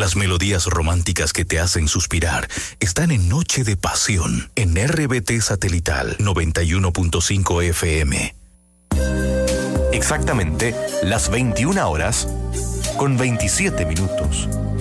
Las melodías románticas que te hacen suspirar están en Noche de Pasión, en RBT Satelital 91.5 FM. Exactamente las 21 horas con 27 minutos.